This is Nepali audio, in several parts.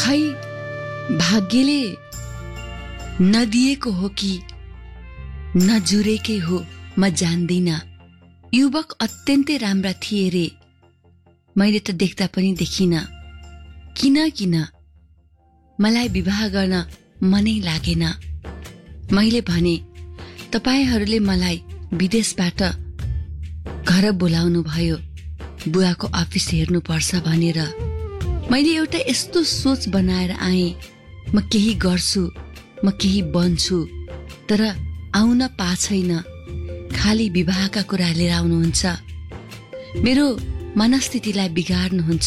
खै भाग्यले नदिएको हो कि नजुरेकै हो म जान्दिन। युवक अत्यन्तै राम्रा थिए रे, मैले त देख्दा पनि देखिन। किन मलाई विवाह गर्न मनै लागेन। मैले भने तपाईहरूले मलाई विदेशबाट घर बोलाउनु भयो, बुवाको अफिस हेर्नुपर्छ भनेर। मैले एउटा यस्तो सोच बनाएर आएँ, म केही गर्छु, म केही बन्छु, तर आउन पाछैन। खाली विवाहका कुरा लिएर आउनुहुन्छ, मेरो मनस्थितिलाई बिगार्नुहुन्छ।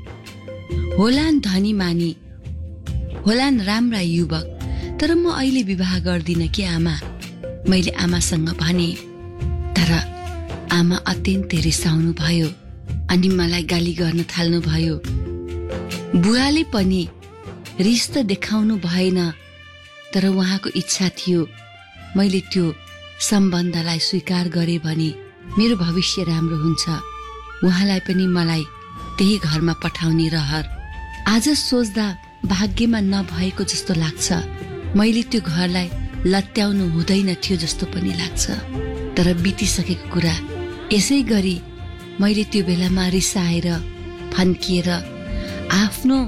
होलान् धनी मानी, होलान् राम्रा युवक, तर म अहिले विवाह गर्दिन कि आमा, मैले आमासँग भने। तर आमा अत्यन्तै रिसाउनु भयो अनि मलाई गाली गर्न थाल्नु भयो। बुवाले पनि रिस त देखाउनु भएन, तर उहाँको इच्छा थियो मैले त्यो सम्बन्धलाई स्वीकार गरे भने मेरो भविष्य राम्रो हुन्छ, उहाँलाई पनि मलाई त्यही घरमा पठाउने रहर। आज सोच्दा भाग्यमा नभएको जस्तो लाग्छ। मैले त्यो घरलाई लत्याउनु हुँदैन थियो जस्तो पनि लाग्छ, तर बितिसकेको कुरा। यसै गरी मैले त्यो बेलामा रिसाएर फन्किएर आफ्नो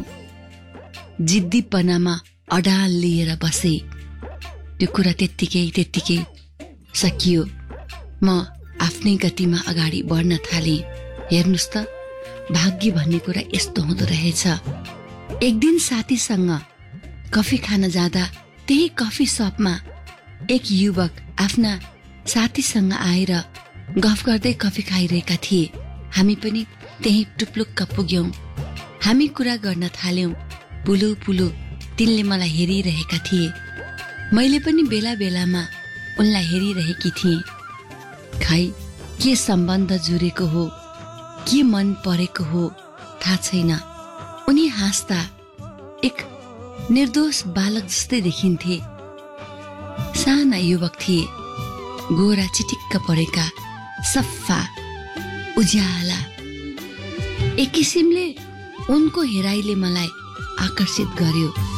जिद्दीपनामा अडाल लिएर बसे। त्यो कुरा त्यत्तिकै सकियो। म आफ्नै गतिमा अगाडि बढ्न थाले। हेर्नुस् त, भाग्य भन्ने कुरा यस्तो हुँदो रहेछ। एक दिन साथीसँग कफी खान जाँदा त्यही कफी सपमा एक युवक आफ्ना साथीसँग आएर गफ गर्दै कफी खाइरहेका थिए। हामी पनि त्यही टुप्लुक्क पुग्यौं। हामी कुरा गर्न थाल्यौं। पुलो तिनले मलाई हेरिरहेका थिए। मैले पनि बेला बेलामा उनलाई हेरिरहेकी थिएँ। खै के सम्बन्ध जुरेको हो, के मन परेको हो थाहा छैन। उनी हाँस्दा एक निर्दोष बालक जस्तै देखिन्थे। साना युवक थिए, गोरा चिटिक्क परेका, सफा उज्याला। एक किसिमले उनको हेराइले मलाई आकर्षित गर्यो।